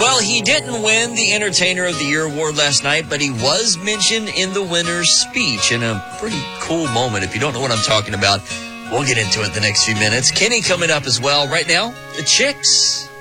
Well, he didn't win the Entertainer of the Year award last night, but he was mentioned in the winner's speech in a pretty cool moment. If you don't know what I'm talking about, we'll get into it the next few minutes. Kenny coming up as well. Right now, the Chicks.